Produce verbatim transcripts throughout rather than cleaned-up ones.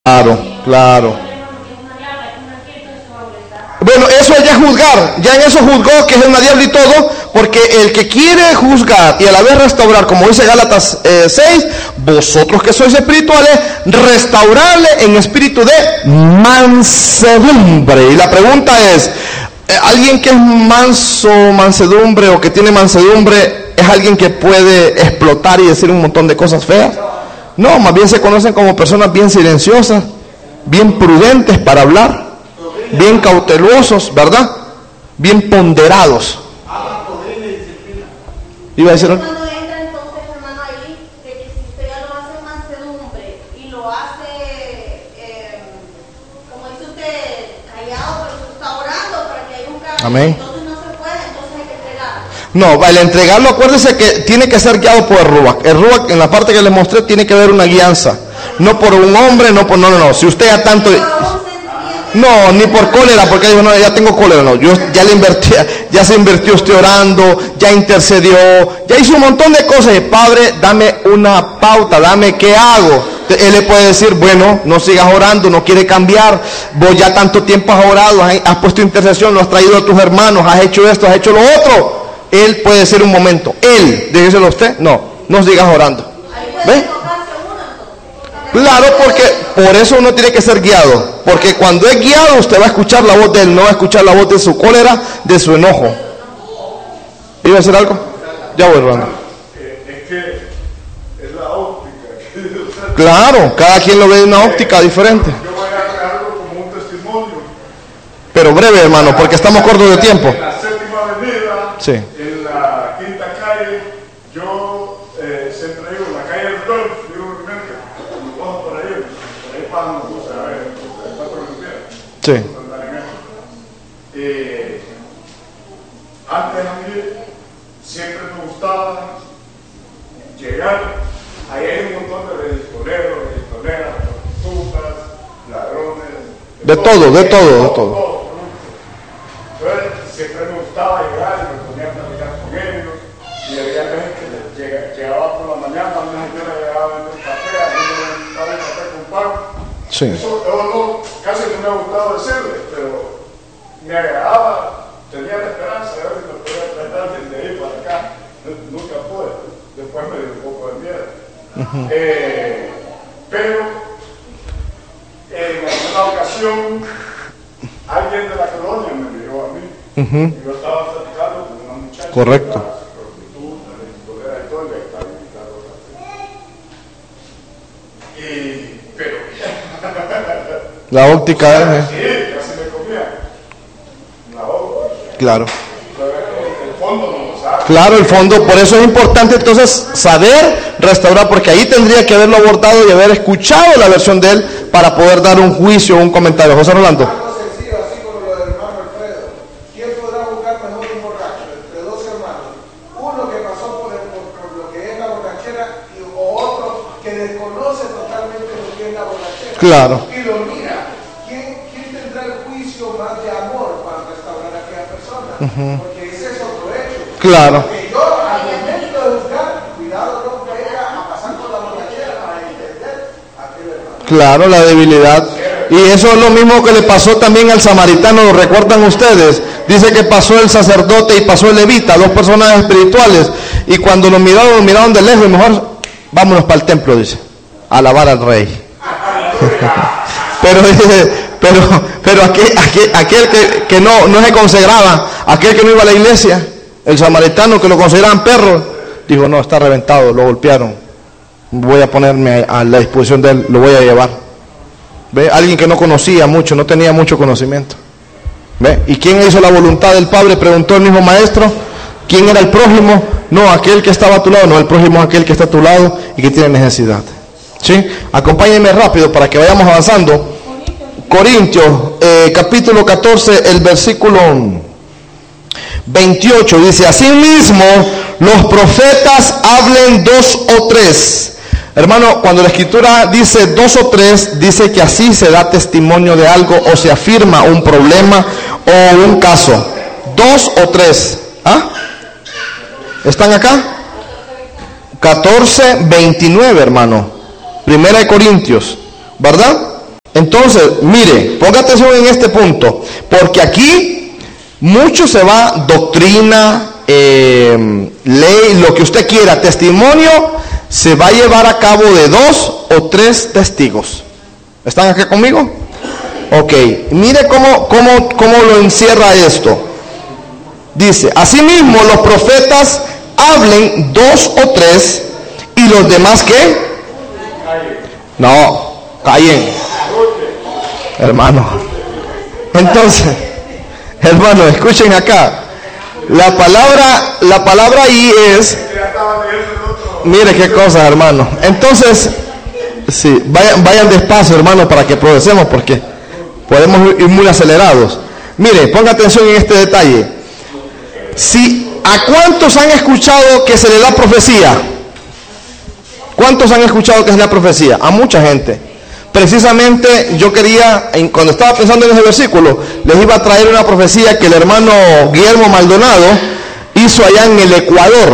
Claro, claro. Bueno, eso es ya juzgar, ya en eso juzgó que es una diabla y todo, porque el que quiere juzgar y a la vez restaurar, como dice Gálatas eh, seis, vosotros que sois espirituales, restaurarle en espíritu de mansedumbre. Y la pregunta es, ¿alguien que es manso, mansedumbre o que tiene mansedumbre es alguien que puede explotar y decir un montón de cosas feas? No, más bien se conocen como personas bien silenciosas, bien prudentes para hablar, bien cautelosos, ¿verdad? Bien ponderados. ¿Iba a decir algo? Cuando entra entonces, hermano, ahí, de que si usted ya lo hace en mansedumbre y lo hace, eh, como dice usted, callado, pero usted está orando para que haya un cambio. Amén. Entonces no se puede, entonces hay que entregarlo. No, al entregarlo, acuérdese que tiene que ser guiado por el Ruach. El Ruach, en la parte que les mostré, tiene que haber una guianza. No por un hombre, no por... No, no, no. Si usted ya tanto... No, ni por cólera, porque dijo, no, ya tengo cólera, no, yo ya le invertí, ya se invirtió usted orando, ya intercedió, ya hizo un montón de cosas. Padre, dame una pauta, dame qué hago. Él le puede decir, bueno, no sigas orando, no quiere cambiar, vos ya tanto tiempo has orado, has, has puesto intercesión, lo has traído a tus hermanos, has hecho esto, has hecho lo otro. Él puede decir un momento, él, déjeselo a usted, no, no sigas orando. ¿Ve? Claro, porque por eso uno tiene que ser guiado, porque cuando es guiado usted va a escuchar la voz de él, no va a escuchar la voz de su cólera, de su enojo. ¿Iba a decir algo? Ya voy, Rolando. Es que es la óptica. Claro, cada quien lo ve de una óptica diferente. Yo voy a traerlo como un testimonio. Pero breve, hermano, porque estamos cortos de tiempo. En la séptima avenida, Sí. en la quinta calle, yo eh, siempre digo, en la calle del Golf, digo, realmente, cuando paso por ahí, por ahí pasan los buses, a ver, el cuatro de la Sí. Eh, antes a mí siempre me gustaba llegar, ahí hay un montón de registoreros, registoreras, prostitutas, ladrones, De todo, de todo, de todo. Entonces siempre me gustaba llegar y me ponía a platicar con ellos, y había veces que les llega, llegaba por la mañana, una señora llegaba a vender café, a mí me gustaba el café con pan. Sí. Eso, eso no, casi no me ha gustado decirle, pero me agradaba, tenía la esperanza de ver si me podía traer alguien de ahí para acá. Nunca pude, después me dio un poco de miedo. Uh-huh. eh, pero en alguna ocasión alguien de la colonia me miró a mí. Uh-huh. Y yo estaba platicando con una muchacha. Correcto. Prostituta, y todo, y le estaba invitando a café. Y, pero La óptica es... eh. sí, casi me comía. La óptica. Claro. El fondo no lo sabe. Claro, el fondo, por eso es importante entonces saber restaurar, porque ahí tendría que haberlo abordado y haber escuchado la versión de él para poder dar un juicio o un comentario. José Rolando. Algo sencillo, así como lo del hermano Alfredo. ¿Quién podrá buscar mejor un borracho entre dos hermanos? Uno que pasó por, el, por, por lo que es la borrachera y, o otro que desconoce totalmente lo que es la borrachera. Claro. Y lo mira. ¿Quién, quién tendrá el juicio más de amor para restaurar a aquella persona? Uh-huh. Porque ese es otro hecho. Claro. Porque yo, al momento de juzgar, cuidado no caiga a pasar por la borrachera para entender a aquel hermano. Claro, la debilidad. Y eso es lo mismo que le pasó también al samaritano, ¿lo recuerdan ustedes? Dice que pasó el sacerdote y pasó el levita, dos personas espirituales. Y cuando lo miraron, lo miraron de lejos, y mejor vámonos para el templo, dice, a alabar al rey. pero pero pero aquel, aquel, aquel que, que no, no se consagraba, aquel que no iba a la iglesia, el samaritano que lo consideraban perro, dijo, no, está reventado, lo golpearon, voy a ponerme a la disposición de él, lo voy a llevar. ¿Ve? Alguien que no conocía mucho, no tenía mucho conocimiento. ¿Ve? ¿Y quién hizo la voluntad del Padre? Preguntó el mismo maestro. ¿Quién era el prójimo? No, aquel que estaba a tu lado. No, el prójimo es aquel que está a tu lado y que tiene necesidad. ¿Sí? Acompáñenme rápido para que vayamos avanzando. Corintios, eh, capítulo catorce, el versículo veintiocho, dice, asimismo, los profetas hablen dos o tres. Hermano, cuando la escritura dice dos o tres, dice que así se da testimonio de algo o se afirma un problema o un caso. Dos o tres. ¿Ah? ¿Están acá? catorce, veintinueve, hermano. Primera de Corintios, ¿verdad? Entonces, mire, ponga atención en este punto, porque aquí mucho se va doctrina, eh, ley, lo que usted quiera, testimonio, se va a llevar a cabo de dos o tres testigos. ¿Están aquí conmigo? Ok, mire cómo, cómo, cómo lo encierra esto. Dice, asimismo los profetas hablen dos o tres, y los demás ¿qué? No, callen, hermano. Entonces, hermano, escuchen acá. La palabra, la palabra ahí es, mire qué cosa, hermano. Entonces, sí, vayan, vayan despacio, hermano, para que progresemos, porque podemos ir muy acelerados. Mire, ponga atención en este detalle. Si, ¿a cuántos han escuchado que se le da profecía? ¿Cuántos han escuchado que es la profecía? A mucha gente. Precisamente yo quería, cuando estaba pensando en ese versículo, les iba a traer una profecía que el hermano Guillermo Maldonado hizo allá en el Ecuador,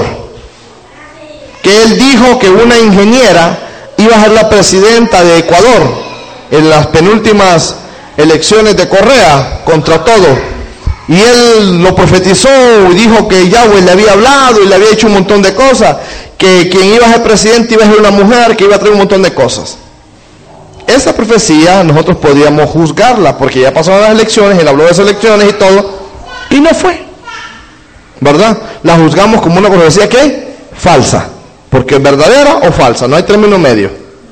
que él dijo que una ingeniera iba a ser la presidenta de Ecuador en las penúltimas elecciones de Correa, contra todo. Y él lo profetizó y dijo que Yahweh le había hablado y le había hecho un montón de cosas, que quien iba a ser presidente iba a ser una mujer, que iba a traer un montón de cosas. Esa profecía nosotros podíamos juzgarla, porque ya pasaron las elecciones, él habló de esas elecciones y todo, y no fue, ¿verdad? La juzgamos como una profecía que falsa, porque es verdadera o falsa, no hay término medio.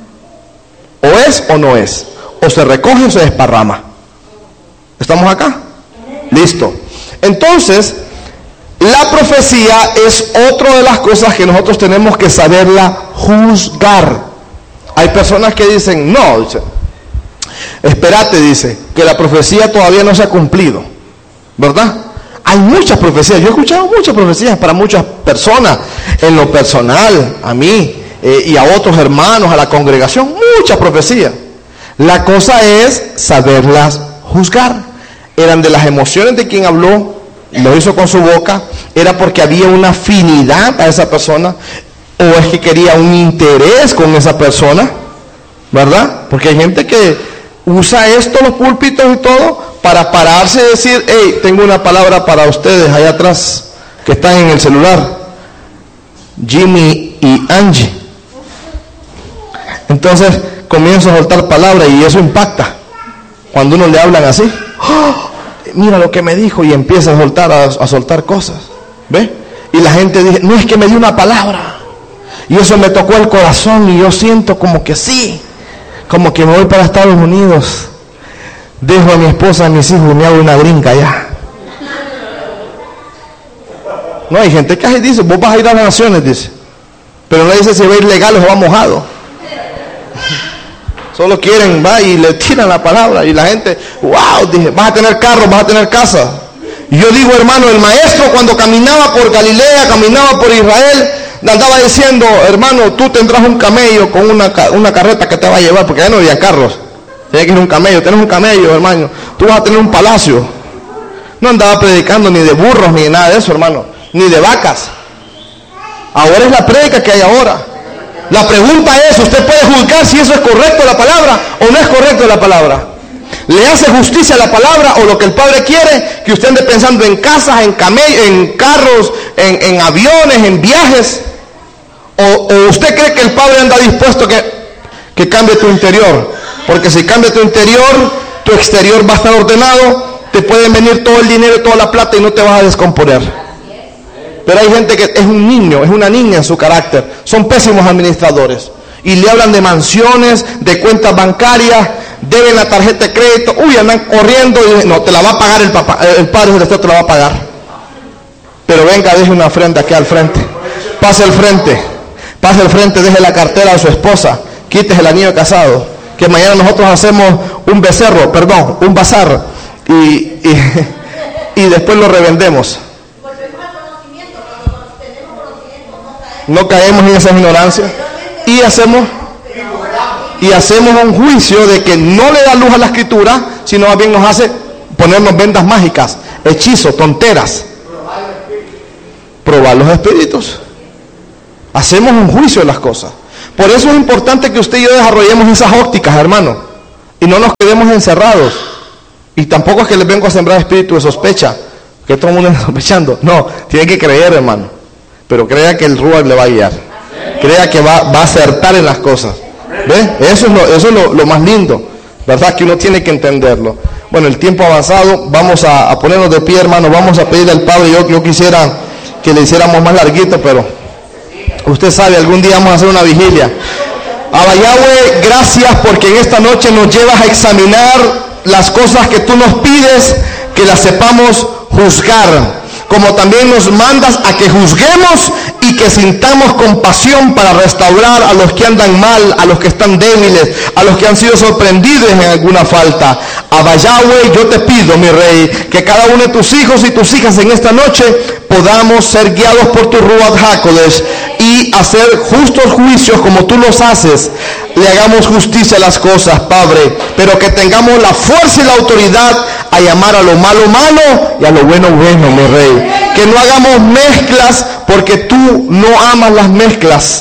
O es o no es, o se recoge o se desparrama. ¿Estamos acá? Listo. Entonces, la profecía es otra de las cosas que nosotros tenemos que saberla juzgar. Hay personas que dicen, no, dice, espérate, dice, que la profecía todavía no se ha cumplido, ¿verdad? Hay muchas profecías, yo he escuchado muchas profecías para muchas personas, en lo personal, a mí eh, y a otros hermanos, a la congregación, muchas profecías. La cosa es saberlas juzgar. Eran de las emociones de quien habló, lo hizo con su boca, era porque había una afinidad a esa persona, o es que quería un interés con esa persona, ¿verdad? Porque hay gente que usa esto, los púlpitos y todo, para pararse y decir, hey, tengo una palabra para ustedes allá atrás, que están en el celular, Jimmy y Angie. Entonces comienza a soltar palabras y eso impacta, cuando uno le hablan así. ¡Oh! Mira lo que me dijo, y empieza a soltar, a, a soltar cosas, ¿ve? Y la gente dice, no, es que me dio una palabra, y eso me tocó el corazón, y yo siento como que sí, como que me voy para Estados Unidos, dejo a mi esposa, a mis hijos, y me hago una gringa allá. No, hay gente que dice, vos vas a ir a las naciones, dice, pero no dice si va a ir legal o va mojado. Solo quieren, va, y le tiran la palabra, y la gente, wow, dije, vas a tener carro, vas a tener casa. Y yo digo, hermano, el maestro cuando caminaba por Galilea, caminaba por Israel, andaba diciendo, hermano, tú tendrás un camello con una, una carreta que te va a llevar, porque ya no había carros. Tenía que ir un camello, tienes un camello, hermano, tú vas a tener un palacio. No andaba predicando ni de burros, ni de nada de eso, hermano, ni de vacas. Ahora es la prédica que hay ahora. La pregunta es, ¿usted puede juzgar si eso es correcto la palabra o no es correcto la palabra? ¿Le hace justicia a la palabra o lo que el Padre quiere? Que usted ande pensando en casas, en camellos, en carros, en, en aviones, en viajes. O, ¿O usted cree que el Padre anda dispuesto que, que cambie tu interior? Porque si cambia tu interior, tu exterior va a estar ordenado, te pueden venir todo el dinero y toda la plata y no te vas a descomponer. Pero hay gente que es un niño, es una niña en su carácter. Son pésimos administradores. Y le hablan de mansiones, de cuentas bancarias, deben la tarjeta de crédito. Uy, andan corriendo y dicen, no, te la va a pagar el papá, el padre celestial te la va a pagar. Pero venga, deje una ofrenda aquí al frente. Pase al frente. Pase al frente, deje la cartera a su esposa. Quítese el anillo de casado. Que mañana nosotros hacemos un becerro, perdón, un bazar. Y, y, y después lo revendemos. No caemos en esa ignorancia y hacemos y hacemos un juicio de que no le da luz a la escritura, sino más bien nos hace ponernos vendas mágicas, hechizos, tonteras, probar los espíritus. Hacemos un juicio de las cosas. Por eso es importante que usted y yo desarrollemos esas ópticas, hermano. Y no nos quedemos encerrados. Y tampoco es que les vengo a sembrar espíritu de sospecha, que todo el mundo está sospechando. No, tiene que creer, hermano. Pero crea que el Ruach le va a guiar. Crea que va, va a acertar en las cosas. ¿Ve? Eso es, lo, eso es lo, lo más lindo, ¿verdad? Que uno tiene que entenderlo. Bueno, el tiempo avanzado, vamos a, a ponernos de pie, hermano. Vamos a pedirle al Padre. Yo, yo quisiera que le hiciéramos más larguito, pero usted sabe, algún día vamos a hacer una vigilia. Abba Yahweh, gracias porque en esta noche nos llevas a examinar las cosas que tú nos pides, que las sepamos juzgar, como también nos mandas a que juzguemos y que sintamos compasión para restaurar a los que andan mal, a los que están débiles, a los que han sido sorprendidos en alguna falta. Abba Yahweh, yo te pido, mi Rey, que cada uno de tus hijos y tus hijas en esta noche podamos ser guiados por tu Ruach HaKodesh y hacer justos juicios como tú los haces. Le hagamos justicia a las cosas, Padre, pero que tengamos la fuerza y la autoridad a llamar a lo malo malo y a lo bueno bueno, mi Rey. Que no hagamos mezclas, porque tú no amas las mezclas.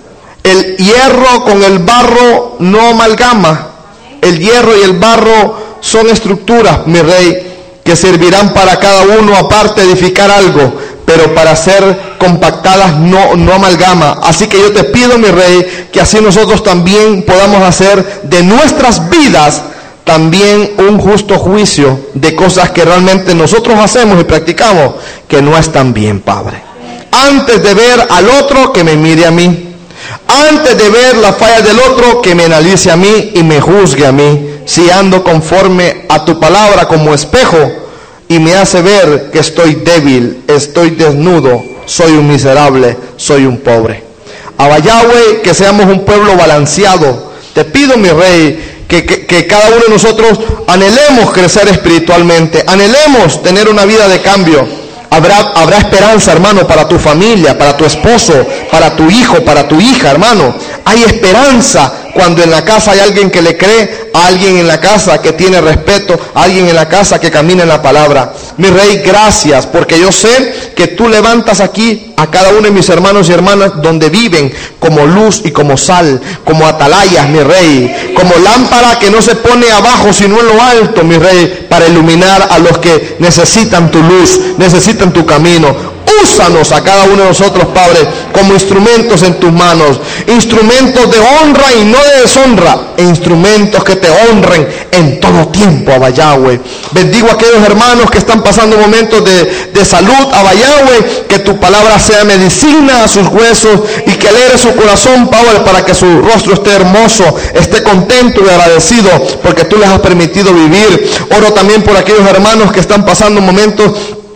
El hierro con el barro no amalgama. El hierro y el barro son estructuras, mi Rey, que servirán para cada uno aparte edificar algo, pero para ser compactadas no, no amalgama. Así que yo te pido, mi Rey, que así nosotros también podamos hacer de nuestras vidas también un justo juicio de cosas que realmente nosotros hacemos y practicamos que no están bien, Padre. Antes de ver al otro, que me mire a mí. Antes de ver la falla del otro, que me analice a mí y me juzgue a mí, si ando conforme a tu palabra como espejo y me hace ver que estoy débil, estoy desnudo, soy un miserable, soy un pobre. Abba Yahweh, que seamos un pueblo balanceado. Te pido, mi Rey, que, que, que cada uno de nosotros anhelemos crecer espiritualmente, anhelemos tener una vida de cambio. Habrá, habrá esperanza, hermano, para tu familia, para tu esposo, para tu hijo, para tu hija, hermano. Hay esperanza cuando en la casa hay alguien que le cree, a alguien en la casa que tiene respeto, a alguien en la casa que camina en la palabra. Mi Rey, gracias, porque yo sé que tú levantas aquí a cada uno de mis hermanos y hermanas donde viven como luz y como sal, como atalayas, mi Rey, como lámpara que no se pone abajo sino en lo alto, mi Rey, para iluminar a los que necesitan tu luz, necesitan tu camino. Úsanos a cada uno de nosotros, Padre, como instrumentos en tus manos, instrumentos de honra y no de deshonra, e instrumentos que te honren en todo tiempo, Abba Yahweh. Bendigo a aquellos hermanos que están pasando momentos de, de salud, Abba Yahweh, que tu palabra sea medicina a sus huesos y que alegre su corazón, Padre, para que su rostro esté hermoso, esté contento y agradecido porque tú les has permitido vivir. Oro también por aquellos hermanos que están pasando momentos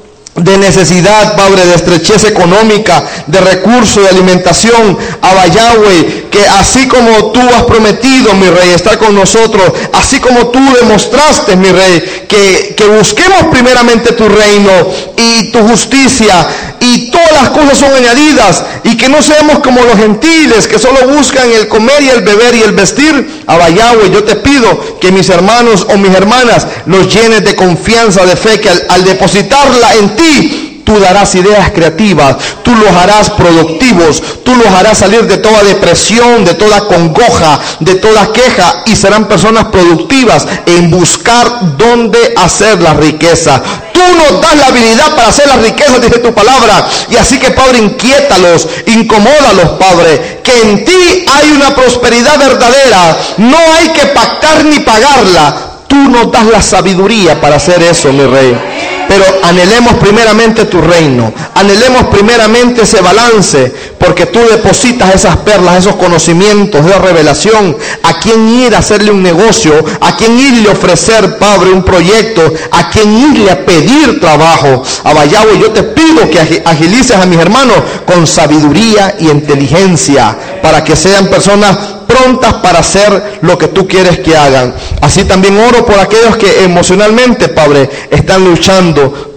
de necesidad, Padre, de estrechez económica, de recursos, de alimentación. Abba Yahweh, que así como tú has prometido, mi Rey, estar con nosotros, así como tú demostraste, mi Rey, que, que busquemos primeramente tu reino y tu justicia, y todas las cosas son añadidas, y que no seamos como los gentiles que solo buscan el comer y el beber y el vestir. Abba Yahweh, yo te pido que mis hermanos o mis hermanas los llenes de confianza, de fe, que al, al depositarla en ti, tú darás ideas creativas, tú los harás productivos, tú los harás salir de toda depresión, de toda congoja, de toda queja, y serán personas productivas en buscar dónde hacer la riqueza. Tú nos das la habilidad para hacer las riquezas, dice tu palabra, y así que, Padre, inquiétalos, incomódalos, Padre, que en ti hay una prosperidad verdadera, no hay que pactar ni pagarla. Tú nos das la sabiduría para hacer eso, mi Rey. Pero anhelemos primeramente tu reino, anhelemos primeramente ese balance, porque tú depositas esas perlas, esos conocimientos, esa revelación, a quién ir a hacerle un negocio, a quién irle a ofrecer, Padre, un proyecto, a quién irle a pedir trabajo. Abba Yahweh, yo te pido que agilices a mis hermanos con sabiduría y inteligencia, para que sean personas prontas para hacer lo que tú quieres que hagan. Así también oro por aquellos que emocionalmente, Padre, están luchando. Tú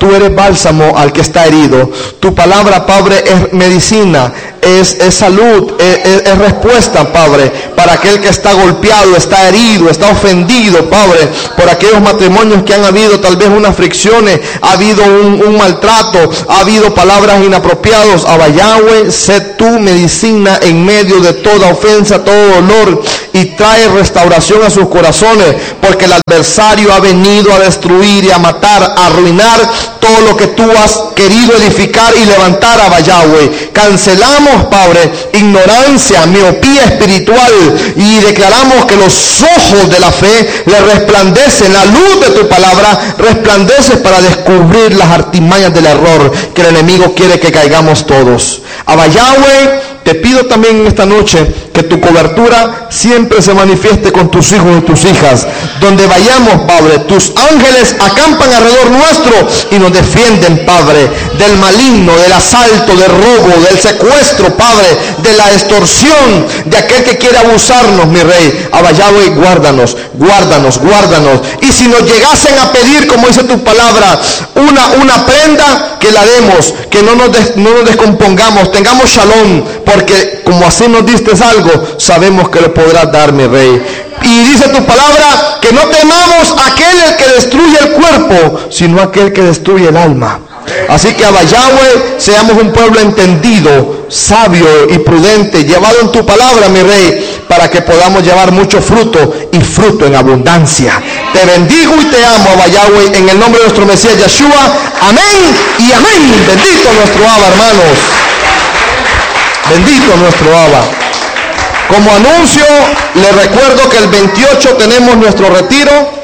tú eres bálsamo al que está herido. Tu palabra, Padre, es medicina, es, es salud, es, es, es respuesta, Padre, para aquel que está golpeado, está herido, está ofendido, Padre, por aquellos matrimonios que han habido tal vez unas fricciones, ha habido un, un maltrato, ha habido palabras inapropiadas. Abba Yahweh, sé tu medicina en medio de toda ofensa, todo dolor, y trae restauración a sus corazones, porque el adversario ha venido a destruir y a matar, a arruinar todo lo que tú has querido edificar y levantar, Abba Yahweh. Cancelamos, Padre, ignorancia, miopía espiritual, y declaramos que los ojos de la fe le resplandecen, la luz de tu palabra resplandece para descubrir las artimañas del error que el enemigo quiere que caigamos todos. Abba Yahweh, te pido también en esta noche que tu cobertura siempre se manifieste con tus hijos y tus hijas. Donde vayamos, Padre, tus ángeles acampan alrededor nuestro y nos defienden, Padre, del maligno, del asalto, del robo, del secuestro, Padre, de la extorsión, de aquel que quiere abusarnos, mi Rey. Abba Yahweh, guárdanos, guárdanos, guárdanos. Y si nos llegasen a pedir, como dice tu palabra, una, una prenda, que la demos, que no nos, des, no nos descompongamos, tengamos shalom, porque como así nos diste algo, sabemos que lo podrás dar, mi Rey. Y dice tu palabra que no temamos a aquel el que destruye el cuerpo, sino a aquel que destruye el alma. Así que, Abba Yahweh, seamos un pueblo entendido, sabio y prudente, llevado en tu palabra, mi Rey, para que podamos llevar mucho fruto y fruto en abundancia. Te bendigo y te amo, Abba Yahweh, en el nombre de nuestro Mesías Yeshua. Amén y amén. Bendito nuestro Abba, hermanos. Bendito nuestro Abba. Como anuncio, les recuerdo que el veintiocho tenemos nuestro retiro.